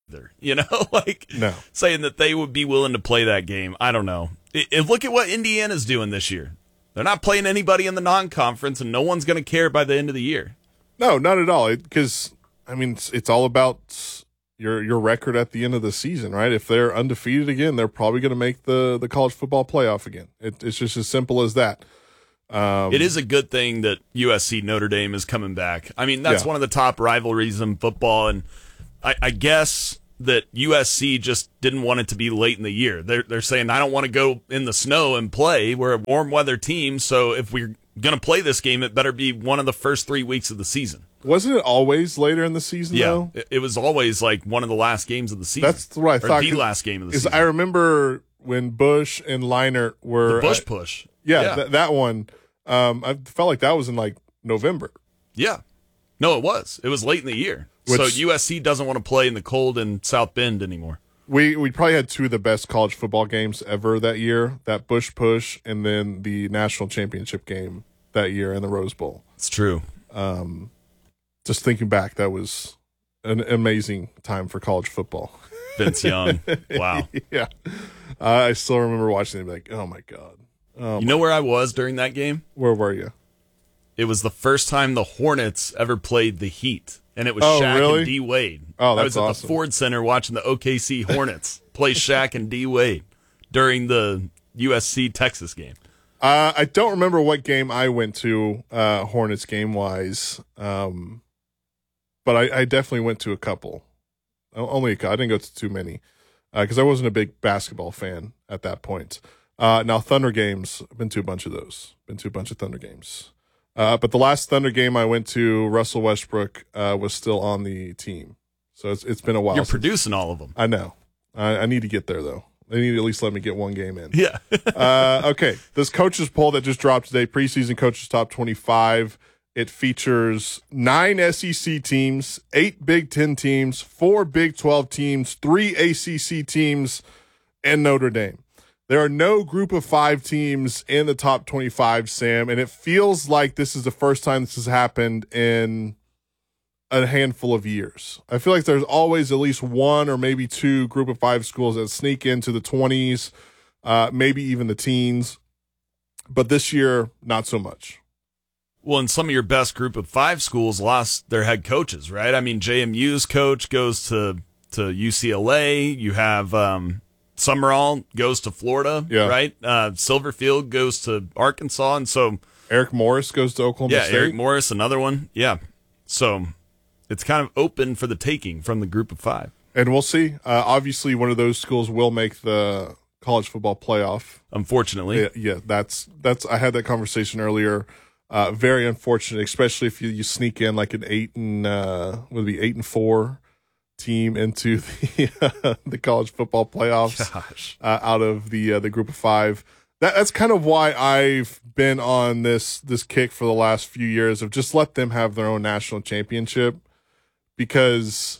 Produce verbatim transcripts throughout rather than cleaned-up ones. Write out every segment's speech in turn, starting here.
either. You know, like no. saying that they would be willing to play that game. I don't know. It, it, look at what Indiana's doing this year. They're not playing anybody in the non-conference, and no one's going to care by the end of the year. No, not at all. Because, I mean, it's, it's all about your your record at the end of the season, right? If they're undefeated again, they're probably going to make the, the college football playoff again. It, it's just as simple as that. Um, it is a good thing that U S C Notre Dame is coming back. I mean, that's yeah. one of the top rivalries in football, and I, I guess that U S C just didn't want it to be late in the year. They're they're saying, I don't want to go in the snow and play. We're a warm weather team, so if we're going to play this game, it better be one of the first three weeks of the season. Wasn't it always later in the season, yeah, though? It, it was always like one of the last games of the season. That's what I or thought. the last game of the season. I remember when Bush and Leinart were... The Bush uh, push. Yeah, yeah. Th- that one. Um, I felt like that was in, like, November. Yeah. No, it was. It was late in the year. Which, so U S C doesn't want to play in the cold in South Bend anymore. We we probably had two of the best college football games ever that year, that Bush push and then the national championship game that year in the Rose Bowl. It's true. Um, just thinking back, that was an amazing time for college football. Vince Young. Wow. Yeah. Uh, I still remember watching it and be like, oh, my God. Oh, you know where I was during that game? Where were you? It was the first time the Hornets ever played the Heat, and it was oh, Shaq really? and D. Wade. Oh, that's I was at awesome. the Ford Center watching the O K C Hornets play Shaq and D. Wade during the U S C Texas game. Uh, I don't remember what game I went to, uh, Hornets game-wise, um, but I, I definitely went to a couple. Only a couple. I didn't go to too many because uh, I wasn't a big basketball fan at that point. Uh, now, Thunder games, I've been to a bunch of those. Been to a bunch of Thunder games. Uh, but the last Thunder game I went to, Russell Westbrook uh, was still on the team. So it's it's been a while. You're since. producing all of them. I know. I, I need to get there, though. They need to at least let me get one game in. Yeah. uh, okay. This coaches poll that just dropped today, preseason coaches top twenty-five, it features nine S E C teams, eight Big Ten teams, four Big twelve teams, three A C C teams, and Notre Dame. There are no group of five teams in the top twenty-five, Sam, and it feels like this is the first time this has happened in a handful of years. I feel like there's always at least one or maybe two group of five schools that sneak into the twenties, uh, maybe even the teens, but this year, not so much. Well, and some of your best group of five schools lost their head coaches, right? I mean, J M U's coach goes to, to U C L A. You have um, Summerall goes to Florida, yeah. right? Uh, Silverfield goes to Arkansas. And so Eric Morris goes to Oklahoma yeah, State. Yeah, Eric Morris, another one. Yeah. So it's kind of open for the taking from the group of five. And we'll see. Uh, obviously, one of those schools will make the college football playoff. Unfortunately. Yeah, yeah that's that's. I had that conversation earlier. Uh, very unfortunate, especially if you, you sneak in like an eight and uh, would it be eight and four team into the uh, the college football playoffs. Gosh. Uh, out of the uh, the group of five. That that's kind of why I've been on this this kick for the last few years of just let them have their own national championship, because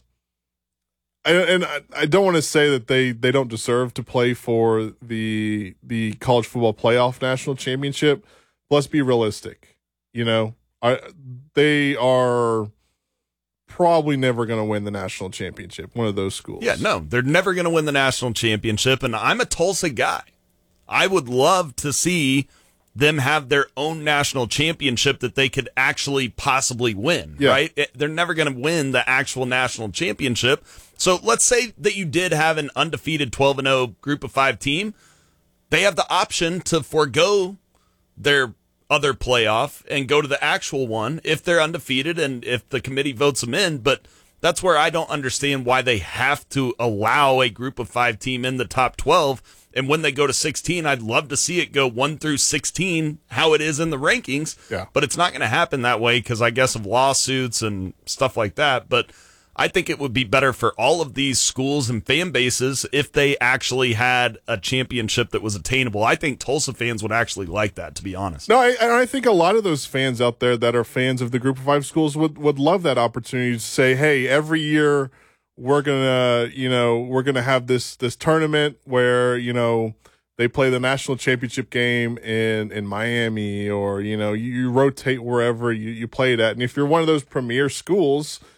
I, and I, I don't want to say that they, they don't deserve to play for the the college football playoff national championship. But let's be realistic. You know, I, they are probably never going to win the national championship, one of those schools. Yeah, no, they're never going to win the national championship, and I'm a Tulsa guy. I would love to see them have their own national championship that they could actually possibly win, yeah. right? It, they're never going to win the actual national championship. So let's say that you did have an undefeated twelve and oh group of five team. They have the option to forego their other playoff and go to the actual one if they're undefeated and if the committee votes them in. But that's where I don't understand why they have to allow a group of five team in the top twelve. And when they go to sixteen, I'd love to see it go one through sixteen, how it is in the rankings. Yeah. But it's not going to happen that way because I guess of lawsuits and stuff like that. But I think it would be better for all of these schools and fan bases if they actually had a championship that was attainable. I think Tulsa fans would actually like that, to be honest. No, I, and I think a lot of those fans out there that are fans of the group of five schools would, would love that opportunity to say, hey, every year we're gonna, you know, we're gonna have this this tournament where, you know, they play the national championship game in, in Miami, or, you know, you, you rotate wherever you, you play it at. And if you're one of those premier schools,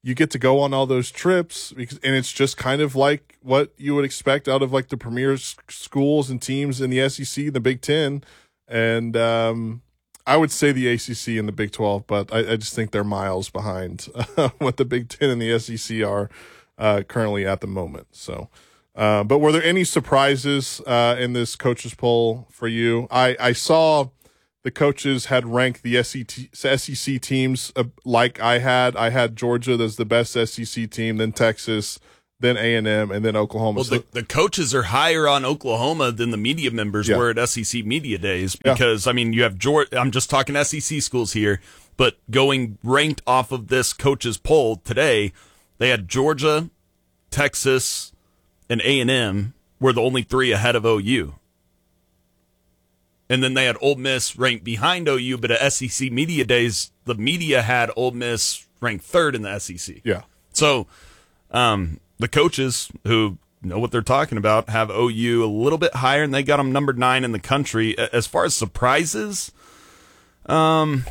you get to go on all those trips, because, and it's just kind of like what you would expect out of like the premier s- schools and teams in the S E C, the Big Ten, and um, I would say the A C C and the Big twelve, but I, I just think they're miles behind uh, what the Big Ten and the S E C are uh, currently at the moment. So, uh, but were there any surprises uh, in this coaches poll for you? I, I saw the coaches had ranked the S E C teams uh, like I had. I had Georgia as the best S E C team, then Texas, then A and M, and then Oklahoma. Well, the, the coaches are higher on Oklahoma than the media members yeah. were at S E C Media Days because, yeah. I mean, you have Georgia. I'm just talking S E C schools here, but going ranked off of this coaches poll today, they had Georgia, Texas, and A and M were the only three ahead of O U. And then they had Ole Miss ranked behind O U, but at S E C Media Days, the media had Ole Miss ranked third in the S E C. Yeah. So um, the coaches who know what they're talking about have O U a little bit higher, and they got them number nine in the country. As far as surprises, um,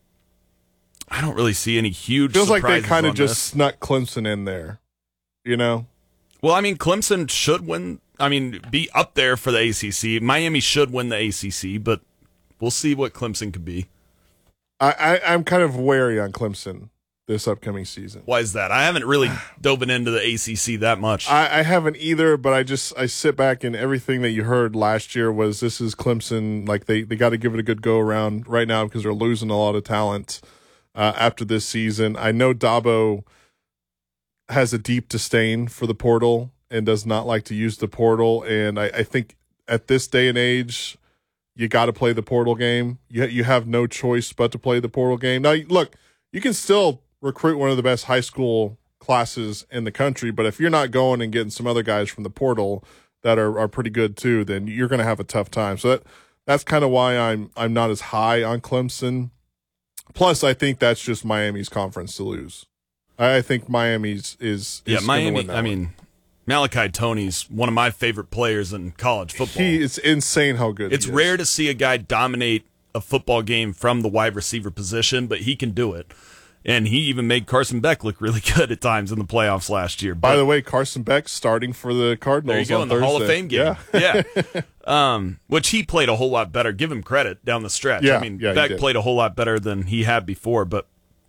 I don't really see any huge Feels surprises. Feels like they kind of just this. snuck Clemson in there, you know? Well, I mean, Clemson should win. I mean, be up there for the A C C. Miami should win the A C C, but we'll see what Clemson could be. I, I, I'm kind of wary on Clemson this upcoming season. Why is that? I haven't really dove into the A C C that much. I, I haven't either, but I just I sit back and everything that you heard last year was this is Clemson. Like they, they got to give it a good go around right now because they're losing a lot of talent uh, after this season. I know Dabo has a deep disdain for the portal and does not like to use the portal. And I, I think at this day and age, you got to play the portal game. You, you have no choice but to play the portal game. Now, look, you can still recruit one of the best high school classes in the country, but if you're not going and getting some other guys from the portal that are, are pretty good too, then you're going to have a tough time. So that that's kind of why I'm I'm not as high on Clemson. Plus, I think that's just Miami's conference to lose. I think Miami's is, is yeah, Miami. Win that I one. mean, Malachi Toney's one of my favorite players in college football. He it's insane how good. It's he rare is. to see a guy dominate a football game from the wide receiver position, but he can do it. And he even made Carson Beck look really good at times in the playoffs last year. By but, the way, Carson Beck starting for the Cardinals. There you go, on in the Thursday. Hall of Fame game. Yeah, yeah. Um, which he played a whole lot better. Give him credit down the stretch. Yeah, I mean, yeah, Beck played a whole lot better than he had before. But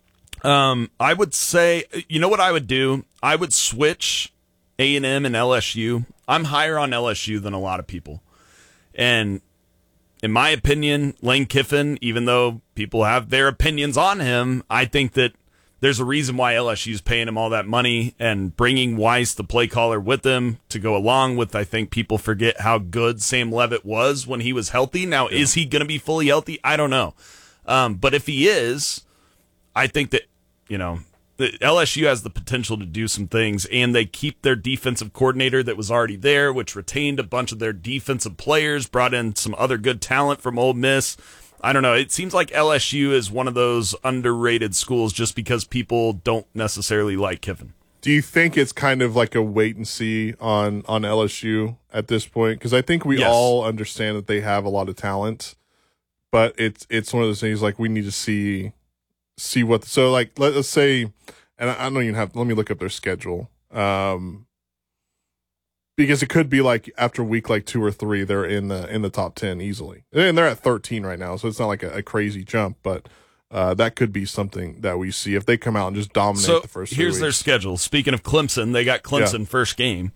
um, I would say, you know what I would do? I would switch A and M and L S U. I'm higher on L S U than a lot of people. And in my opinion, Lane Kiffin, even though people have their opinions on him, I think that there's a reason why L S U is paying him all that money and bringing Weiss, the play caller, with him to go along with, I think people forget how good Sam Leavitt was when he was healthy. Now, yeah. Is he going to be fully healthy? I don't know. Um, but if he is, I think that, you know, the L S U has the potential to do some things, and they keep their defensive coordinator that was already there, which retained a bunch of their defensive players, brought in some other good talent from Ole Miss. I don't know. It seems like L S U is one of those underrated schools just because people don't necessarily like Kiffin. Do you think it's kind of like a wait and see on, on L S U at this point? Because I think we yes. all understand that they have a lot of talent, but it's it's one of those things like we need to see see what. So like let, let's say, and I, I don't even have. Let me look up their schedule. Um, Because it could be like after week like two or three, they're in the in the top ten easily, and they're at thirteen right now, so it's not like a, a crazy jump, but uh, that could be something that we see if they come out and just dominate so the first. Here's three their weeks. schedule. Speaking of Clemson, they got Clemson Yeah. first game.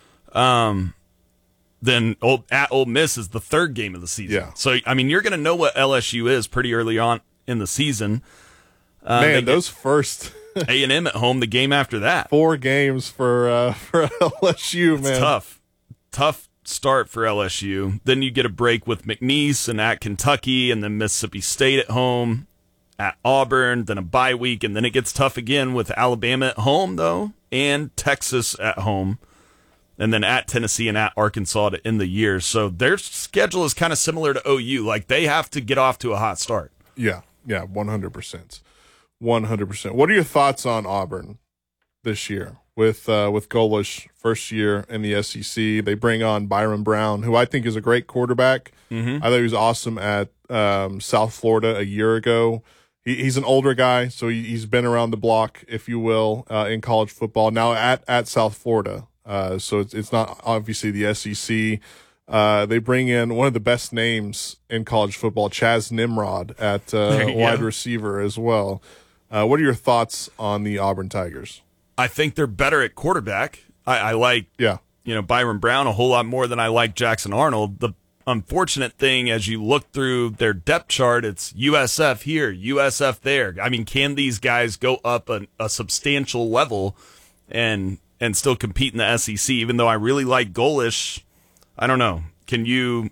Um, then old, at Ole Miss is the third game of the season. Yeah. So I mean, you're going to know what L S U is pretty early on in the season. Uh, Man, those first A and M at home, the game after that. four games for uh, for L S U, It's man. tough. Tough start for L S U. Then you get a break with McNeese and at Kentucky, and then Mississippi State at home, at Auburn, then a bye week, and then it gets tough again with Alabama at home, though, and Texas at home, and then at Tennessee and at Arkansas to end the year. So their schedule is kind of similar to O U. Like, they have to get off to a hot start. Yeah, yeah, one hundred percent. one hundred percent. What are your thoughts on Auburn this year with uh, with Golish, first year in the S E C? They bring on Byron Brown, who I think is a great quarterback. Mm-hmm. I thought he was awesome at um, South Florida a year ago. he, he's an older guy, so he, he's been around the block, if you will, uh, in college football. Now at, at South Florida, uh, so it's, it's not obviously the S E C. Uh, they bring in one of the best names in college football, Chaz Nimrod, at uh, wide receiver as well. Uh, what are your thoughts on the Auburn Tigers? I think they're better at quarterback. I, I like, yeah. you know, Byron Brown a whole lot more than I like Jackson Arnold. The unfortunate thing, as you look through their depth chart, it's U S F here, U S F there. I mean, can these guys go up a, a substantial level and and still compete in the S E C? Even though I really like Golish, I don't know. Can you,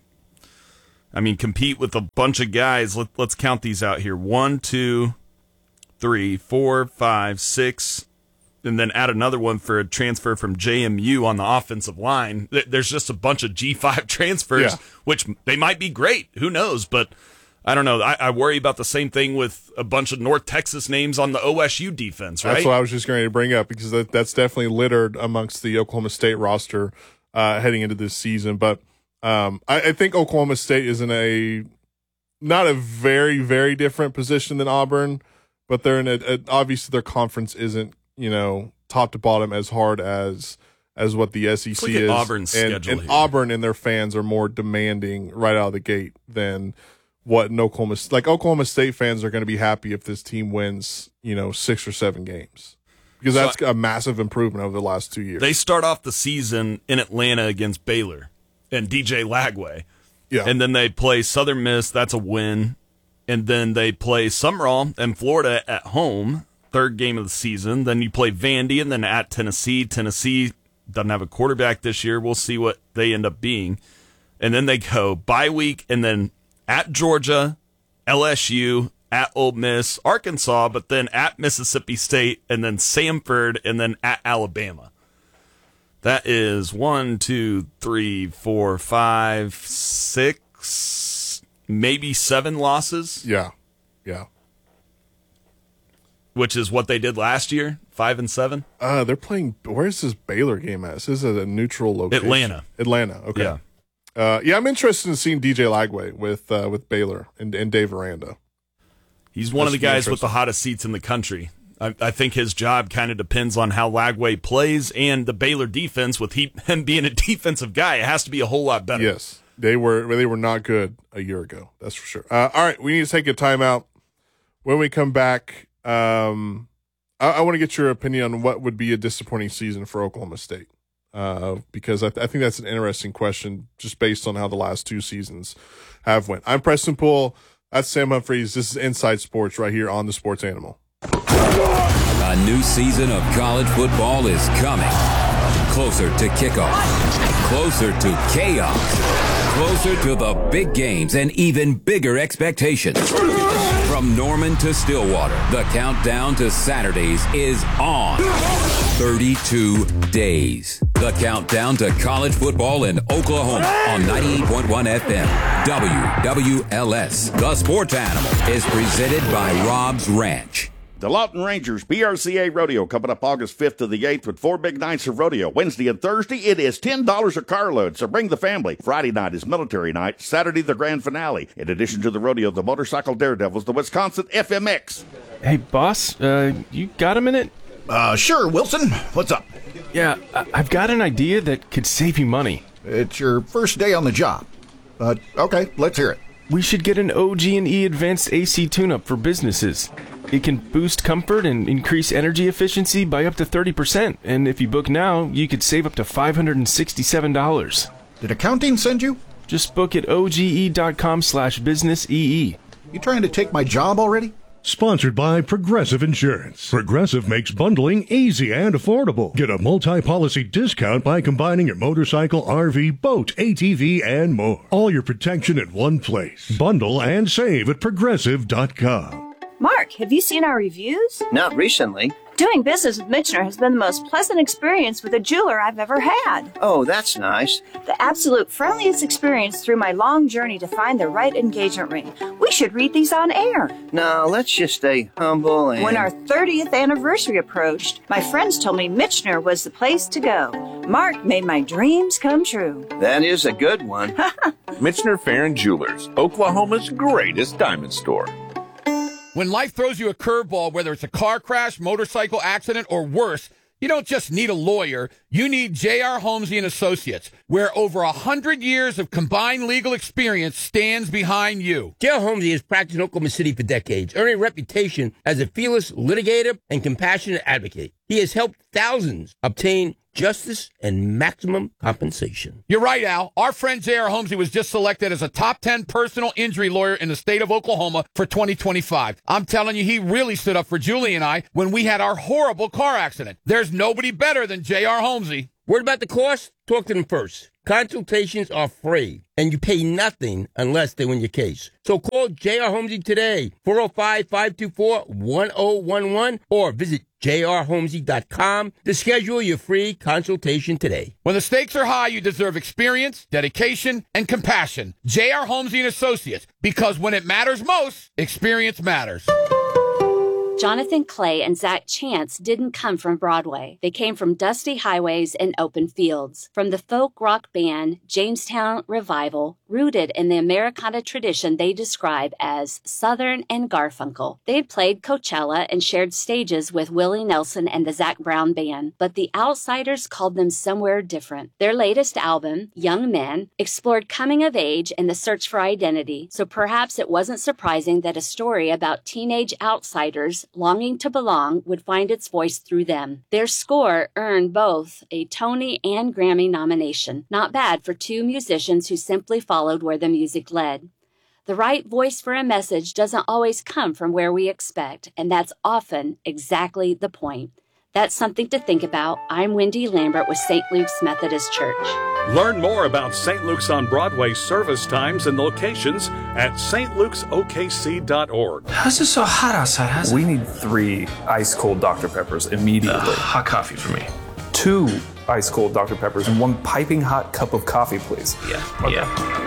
I mean, compete with a bunch of guys? Let, let's count these out here. One, two, three, four, five, six, and then add another one for a transfer from J M U on the offensive line. There's just a bunch of G five transfers, yeah. which they might be great. Who knows? But I don't know. I, I worry about the same thing with a bunch of North Texas names on the O S U defense, right? That's what I was just going to bring up, because that, that's definitely littered amongst the Oklahoma State roster uh, heading into this season. But um, I, I think Oklahoma State is in a not a very, very different position than Auburn, but they're in a, a obviously their conference isn't, you know, top to bottom as hard as as what the S E C Look is. at Auburn's and, schedule and here. Auburn and their fans are more demanding right out of the gate than what an Oklahoma like Oklahoma State fans are going to be happy if this team wins, you know, six or seven games, because So that's a massive improvement over the last two years. They start off the season in Atlanta against Baylor and D J Lagway. Yeah. And then they play Southern Miss. That's a win. And then they play Summerall and Florida at home, third game of the season. Then you play Vandy, and then at Tennessee. Tennessee doesn't have a quarterback this year. We'll see what they end up being. And then they go bye week, and then at Georgia, L S U, at Ole Miss, Arkansas, but then at Mississippi State, and then Samford, and then at Alabama. That is one, two, three, four, five, six, maybe seven losses. Yeah, yeah. Which is what they did last year, five and seven. Uh, they're playing. Where's this Baylor game at? This is at a neutral location. Atlanta. Atlanta. Okay. Yeah. Uh, yeah, I'm interested in seeing D J Lagway with uh, with Baylor and, and Dave Aranda. He's one That's of the guys with the hottest seats in the country. I, I think his job kind of depends on how Lagway plays, and the Baylor defense, with he, him being a defensive guy, it has to be a whole lot better. Yes, they were they were not good a year ago. That's for sure. Uh, all right, we need to take a timeout. When we come back, um, I, I want to get your opinion on what would be a disappointing season for Oklahoma State, uh, because I, th- I think that's an interesting question, just based on how the last two seasons have went. I'm Preston Poole. That's Sam Humphreys. This is Inside Sports right here on the Sports Animal. A new season of college football is coming. Closer to kickoff. Closer to chaos. Closer to the big games and even bigger expectations. From Norman to Stillwater, the countdown to Saturdays is on. thirty-two days. The countdown to college football in Oklahoma on ninety-eight point one F M. W W L S. The Sports Animal is presented by Rob's Ranch. The Lawton Rangers B R C A Rodeo coming up August fifth to the eighth with four big nights of rodeo. Wednesday and Thursday, it is ten dollars a carload, so bring the family. Friday night is military night. Saturday, the grand finale. In addition to the rodeo, the Motorcycle Daredevils, the Wisconsin F M X. Hey, boss, uh, you got a minute? Uh, sure, Wilson. What's up? Yeah, I- I've got an idea that could save you money. It's your first day on the job. But, okay, let's hear it. We should get an O G and E Advanced A C tune-up for businesses. It can boost comfort and increase energy efficiency by up to thirty percent. And if you book now, you could save up to five hundred sixty-seven dollars. Did accounting send you? Just book at oge.com slash business EE. You trying to take my job already? Sponsored by Progressive Insurance. Progressive makes bundling easy and affordable. Get a multi-policy discount by combining your motorcycle, R V, boat, A T V, and more. All your protection in one place. Bundle and save at progressive dot com. Mark, have you seen our reviews? Not recently. Doing business with Michener has been the most pleasant experience with a jeweler I've ever had. Oh, that's nice. The absolute friendliest experience through my long journey to find the right engagement ring. We should read these on air. No, let's just stay humble and... When our thirtieth anniversary approached, my friends told me Michener was the place to go. Mark made my dreams come true. That is a good one. Michener Fair and Jewelers, Oklahoma's greatest diamond store. When life throws you a curveball, whether it's a car crash, motorcycle accident, or worse, you don't just need a lawyer. You need J R. Holmesy and Associates, where over one hundred years of combined legal experience stands behind you. J R. Holmesy has practiced in Oklahoma City for decades, earning a reputation as a fearless litigator and compassionate advocate. He has helped thousands obtain justice and maximum compensation. You're right, Al. Our friend J R. Holmesy was just selected as a top ten personal injury lawyer in the state of Oklahoma for twenty twenty-five. I'm telling you, he really stood up for Julie and I when we had our horrible car accident. There's nobody better than J R. Holmesy. Word about the cost? Talk to them first. Consultations are free, and you pay nothing unless they win your case. So call J R. Holmesy today, four oh five, five two four, one oh one one, or visit j r holmesy dot com to schedule your free consultation today. When the stakes are high, you deserve experience, dedication, and compassion. J R. Holmesy and Associates, because when it matters most, experience matters. Jonathan Clay and Zach Chance didn't come from Broadway. They came from dusty highways and open fields. From the folk rock band Jamestown Revival, rooted in the Americana tradition they describe as Southern and Garfunkel. They played Coachella and shared stages with Willie Nelson and the Zac Brown Band, but the Outsiders called them somewhere different. Their latest album, Young Men, explored coming of age and the search for identity, so perhaps it wasn't surprising that a story about teenage outsiders longing to belong would find its voice through them. Their score earned both a Tony and Grammy nomination. Not bad for two musicians who simply followed where the music led. The right voice for a message doesn't always come from where we expect, and that's often exactly the point. That's something to think about. I'm Wendy Lambert with Saint Luke's Methodist Church. Learn more about Saint Luke's on Broadway service times and locations at s t lukes o k c dot org. How's it so hot outside? How's we need three ice cold Doctor Peppers immediately. Uh, hot coffee for me. Two ice cold Doctor Peppers and one piping hot cup of coffee, please. Yeah. Okay. Yeah.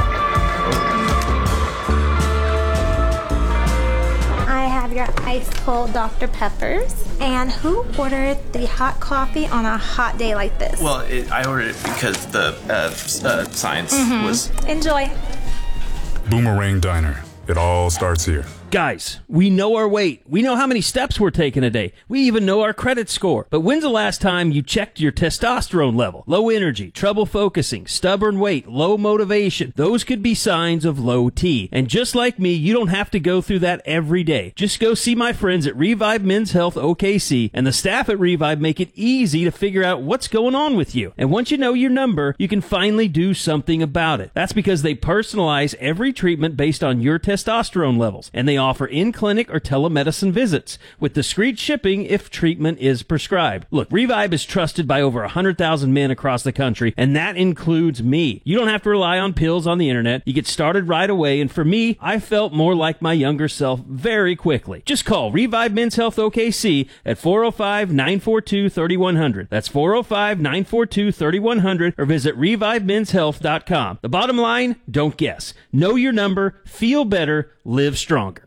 Your ice cold Doctor Peppers. And who ordered the hot coffee on a hot day like this? Well, it, I ordered it because the uh, uh, science mm-hmm. was. Enjoy. Boomerang Diner. It all starts here. Guys, we know our weight. We know how many steps we're taking a day. We even know our credit score. But when's the last time you checked your testosterone level? Low energy, trouble focusing, stubborn weight, low motivation. Those could be signs of low T. And just like me, you don't have to go through that every day. Just go see my friends at Revive Men's Health O K C, and the staff at Revive make it easy to figure out what's going on with you. And once you know your number, you can finally do something about it. That's because they personalize every treatment based on your testosterone levels, and they offer in-clinic or telemedicine visits with discreet shipping if treatment is prescribed. Look, Revive is trusted by over one hundred thousand men across the country, and that includes me. You don't have to rely on pills on the internet. You get started right away, and for me, I felt more like my younger self very quickly. Just call Revive Men's Health O K C at four oh five, nine four two, three one zero zero. That's four oh five, nine four two, three one zero zero, or visit revive men's health dot com. The bottom line, don't guess. Know your number, feel better, live stronger.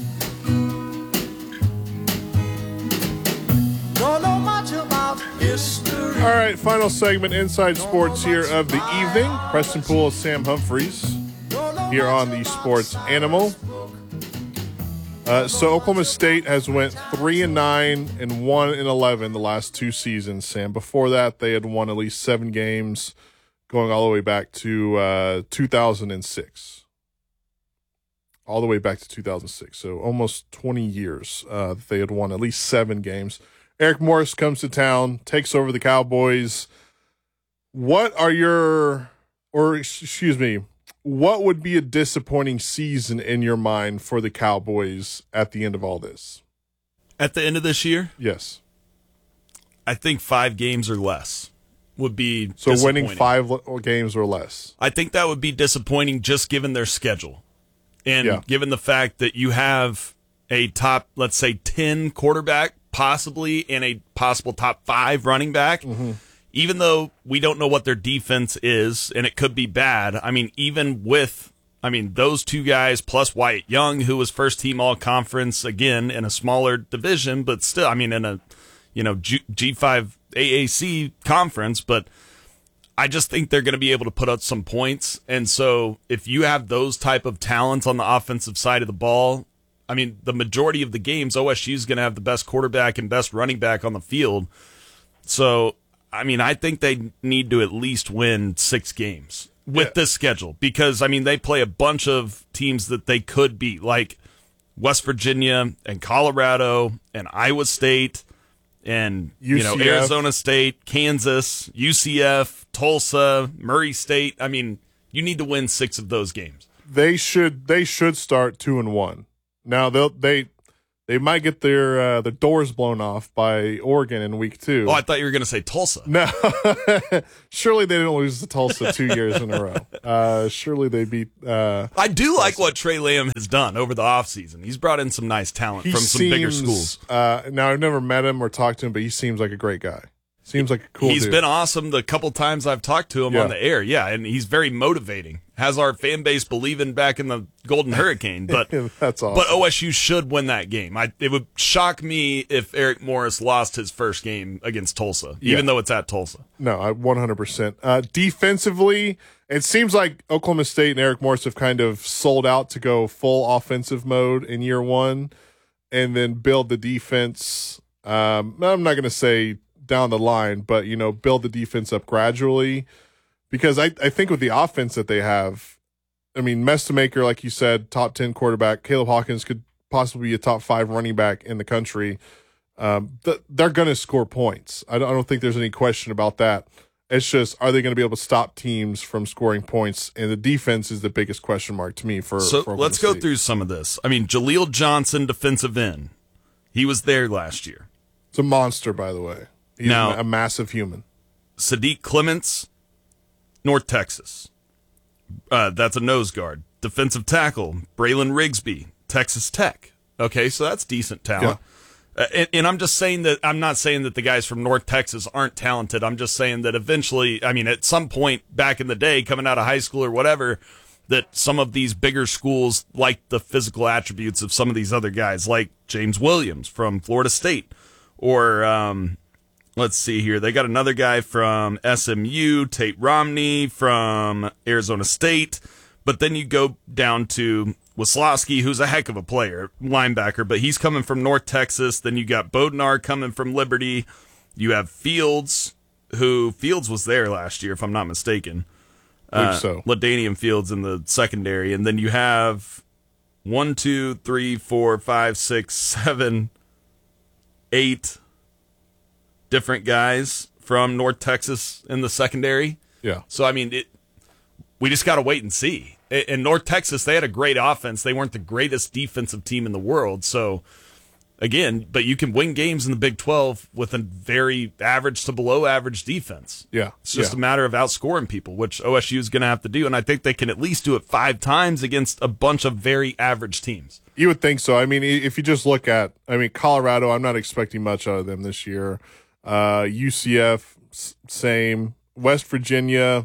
All right, final segment, Inside Sports here of the evening. Preston Poole, Sam Humphreys here on the Sports Animal. Uh, so Oklahoma State has went three and nine and one and eleven the last two seasons. Sam, before that, they had won at least seven games, going all the way back to uh, two thousand six. All the way back to two thousand six, so almost twenty years uh, they had won at least seven games. Eric Morris comes to town, takes over the Cowboys. What are your, or excuse me, what would be a disappointing season in your mind for the Cowboys at the end of all this? At the end of this year? Yes. I think five games or less would be So winning five games or less. I think that would be disappointing just given their schedule. And yeah. given the fact that you have a top, let's say, ten quarterback, possibly, and a possible top five running back, mm-hmm. even though we don't know what their defense is, and it could be bad, I mean, even with, I mean, those two guys plus Wyatt Young, who was first team all-conference, again, in a smaller division, but still, I mean, in a, you know, G five A A C conference, but I just think they're going to be able to put up some points. And so if you have those type of talents on the offensive side of the ball, I mean, the majority of the games, O S U is going to have the best quarterback and best running back on the field. So, I mean, I think they need to at least win six games with yeah. this schedule because, I mean, they play a bunch of teams that they could beat, like West Virginia and Colorado and Iowa State and U C F. You know Arizona State, Kansas, U C F, Tulsa, Murray State. I mean, you need to win six of those games. They should they should start two and one. Now they'll they they might get their uh, the doors blown off by Oregon in week two. Oh, I thought you were going to say Tulsa. No, surely they didn't lose to Tulsa two years in a row. Uh, surely they beat. Uh, I do like what Trey Lamb has done over the offseason. He's brought in some nice talent he from some seems, bigger schools. Uh, now I've never met him or talked to him, but he seems like a great guy. Seems like a cool He's dude. been awesome the couple times I've talked to him yeah. on the air. Yeah, and he's very motivating. Has our fan base believing back in the Golden Hurricane. But that's awesome. But O S U should win that game. I, it would shock me if Eric Morris lost his first game against Tulsa, even yeah. though it's at Tulsa. No, I one hundred percent. Uh, defensively, it seems like Oklahoma State and Eric Morris have kind of sold out to go full offensive mode in year one and then build the defense. Um, I'm not going to say down the line, but, you know, build the defense up gradually because I, I think with the offense that they have, I mean, Mestamaker, like you said, top ten quarterback, Caleb Hawkins could possibly be a top five running back in the country. Um, th- they're going to score points. I don't, I don't think there's any question about that. It's just, are they going to be able to stop teams from scoring points? And the defense is the biggest question mark to me for So for let's go State. through some of this. I mean, Jaleel Johnson, defensive end. He was there last year. It's a monster, by the way. He's now, a massive human. Sadiq Clements, North Texas. Uh, that's a nose guard. Defensive tackle, Braylon Rigsby, Texas Tech. Okay, so that's decent talent. Yeah. Uh, and, and I'm just saying that I'm not saying that the guys from North Texas aren't talented. I'm just saying that eventually, I mean, at some point back in the day, coming out of high school or whatever, that some of these bigger schools like the physical attributes of some of these other guys, like James Williams from Florida State, or um, let's see here, they got another guy from S M U, Tate Romney from Arizona State, but then you go down to Wisłowski, who's a heck of a player, linebacker, but he's coming from North Texas. Then you got Bodnar coming from Liberty. You have Fields, who Fields was there last year, if I'm not mistaken. I believe Uh, so. LaDainian Fields in the secondary. And then you have one, two, three, four, five, six, seven, eight different guys from North Texas in the secondary. Yeah. So, I mean, it, we just got to wait and see. In North Texas, they had a great offense. They weren't the greatest defensive team in the world. So, again, but you can win games in the Big twelve with a very average to below average defense. Yeah. It's just yeah. a matter of outscoring people, which O S U is going to have to do. And I think they can at least do it five times against a bunch of very average teams. You would think so. I mean, if you just look at, I mean, Colorado, I'm not expecting much out of them this year. Uh, U C F, same. West Virginia,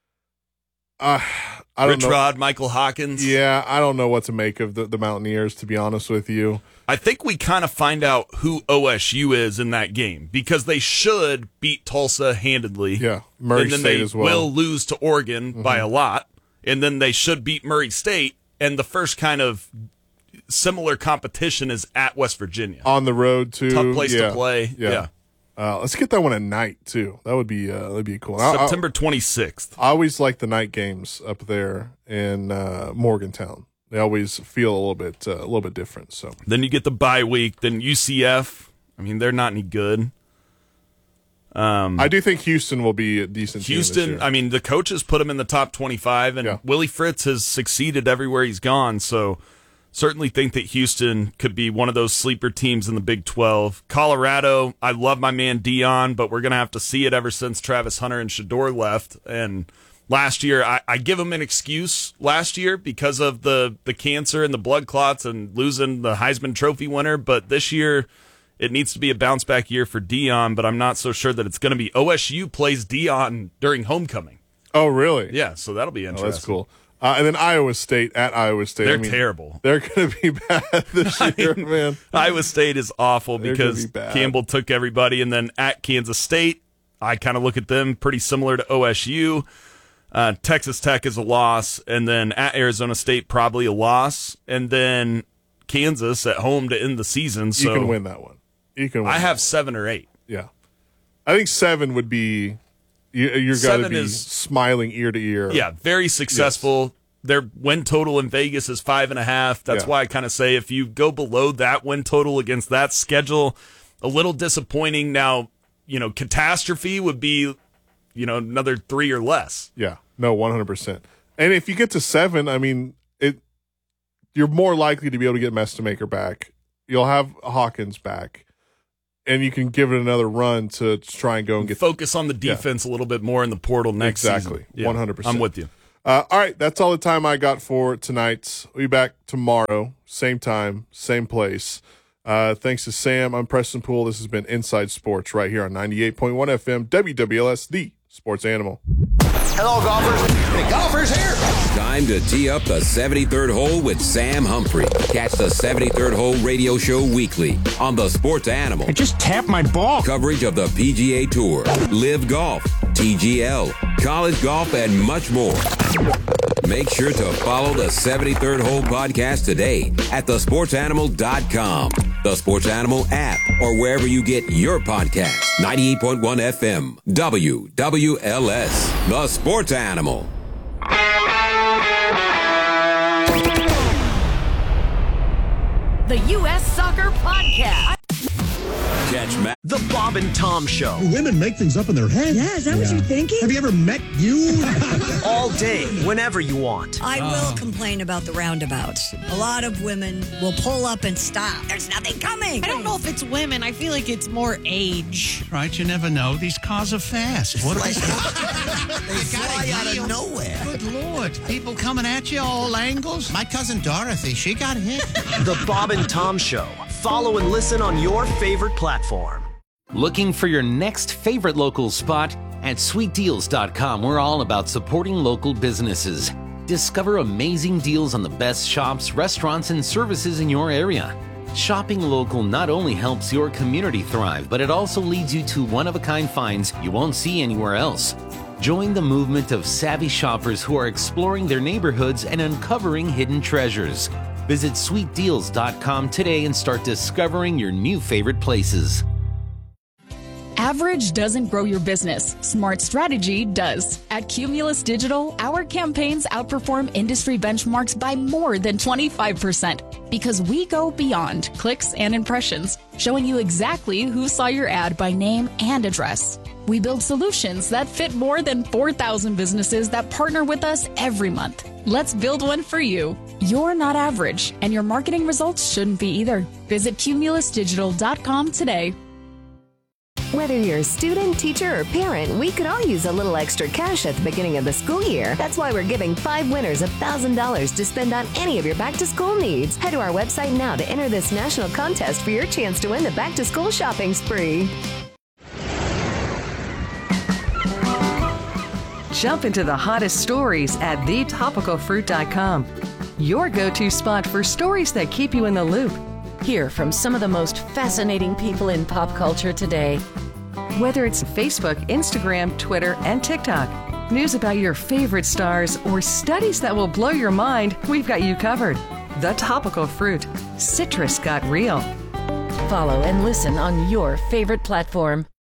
uh, I don't Rich know. Rod, Michael Hawkins. Yeah, I don't know what to make of the, the Mountaineers, to be honest with you. I think we kind of find out who O S U is in that game because they should beat Tulsa handedly. Yeah, Murray and then State they as well. will lose to Oregon Mm-hmm. by a lot, and then they should beat Murray State. And the first kind of similar competition is at West Virginia. On the road, too. Tough place yeah. to play. Yeah. yeah. Uh, let's get that one at night, too. That would be uh, that'd be cool. September twenty-sixth. I, I always like the night games up there in uh, Morgantown. They always feel a little bit uh, a little bit different. So then you get the bye week. Then U C F. I mean, they're not any good. Um, I do think Houston will be a decent team this Houston, year. I mean, the coaches put him in the top twenty-five, and Yeah. Willie Fritz has succeeded everywhere he's gone. So certainly think that Houston could be one of those sleeper teams in the Big twelve. Colorado, I love my man Dion, but we're going to have to see it ever since Travis Hunter and Shador left. And last year, I, I give him an excuse last year because of the, the cancer and the blood clots and losing the Heisman Trophy winner. But this year, it needs to be a bounce back year for Dion, but I'm not so sure that it's going to be. O S U plays Dion during homecoming. Oh, really? Yeah, so that'll be interesting. Oh, that's cool. Uh, and then Iowa State at Iowa State. They're I mean, terrible. They're going to be bad this year, I mean, man. Iowa State is awful They're gonna because be bad. Campbell took everybody. And then at Kansas State, I kind of look at them pretty similar to O S U. Uh, Texas Tech is a loss. And then at Arizona State, probably a loss. And then Kansas at home to end the season. So you can win that one. You can. Win I have that. seven or eight. Yeah, I think seven would be. You, you're got to be is, smiling ear to ear. Yeah, very successful. Yes. Their win total in Vegas is five and a half. That's yeah. why I kind of say if you go below that win total against that schedule, a little disappointing. Now, you know, catastrophe would be, you know, another three or less. Yeah, no, one hundred percent. And if you get to seven, I mean, it you're more likely to be able to get Mestemaker back. You'll have Hawkins back, and you can give it another run to try and go and get focus on the defense yeah. a little bit more in the portal next exactly. season. One hundred percent. I'm with you. Uh, all right, that's all the time I got for tonight. We'll be back tomorrow, same time, same place. Uh, thanks to Sam. I'm Preston Poole. This has been Inside Sports right here on ninety-eight point one F M, W W L S, the Sports Animal. Hello, golfers. The golfers here. Time to tee up the seventy-third hole with Sam Humphrey. Catch the seventy-third Hole radio show weekly on the Sports Animal. I just tapped my ball. Coverage of the P G A Tour, Live Golf, T G L, college golf, and much more. Make sure to follow the seventy-third Hole podcast today at the sports animal dot com, the Sports Animal app, or wherever you get your podcasts. ninety-eight point one F M, W W L S, the Sports Animal. The U S Soccer Podcast. Catch Matt. The Bob and Tom Show. Women make things up in their head. Yeah, is that yeah. what you're thinking? Have you ever met you? All day, whenever you want. I uh. will complain about the roundabouts. A lot of women will pull up and stop. There's nothing coming. I don't know if it's women. I feel like it's more age. Right, you never know. These cars are fast. What are they? They fly out of nowhere. Good Lord. People coming at you all angles. My cousin Dorothy, she got hit. The Bob and Tom Show. Follow and listen on your favorite platform. Looking for your next favorite local spot? At sweet deals dot com, we're all about supporting local businesses. Discover amazing deals on the best shops, restaurants, and services in your area. Shopping local not only helps your community thrive, but it also leads you to one-of-a-kind finds you won't see anywhere else. Join the movement of savvy shoppers who are exploring their neighborhoods and uncovering hidden treasures. Visit sweet deals dot com today and start discovering your new favorite places. Average doesn't grow your business. Smart strategy does. At Cumulus Digital, our campaigns outperform industry benchmarks by more than twenty-five percent because we go beyond clicks and impressions, showing you exactly who saw your ad by name and address. We build solutions that fit more than four thousand businesses that partner with us every month. Let's build one for you. You're not average, and your marketing results shouldn't be either. Visit cumulus digital dot com today. Whether you're a student, teacher, or parent, we could all use a little extra cash at the beginning of the school year. That's why we're giving five winners one thousand dollars to spend on any of your back-to-school needs. Head to our website now to enter this national contest for your chance to win the back-to-school shopping spree. Jump into the hottest stories at the topical fruit dot com. Your go-to spot for stories that keep you in the loop. Hear from some of the most fascinating people in pop culture today. Whether it's Facebook, Instagram, Twitter, and TikTok, news about your favorite stars, or studies that will blow your mind, we've got you covered. The Topical Fruit. Citrus got real. Follow and listen on your favorite platform.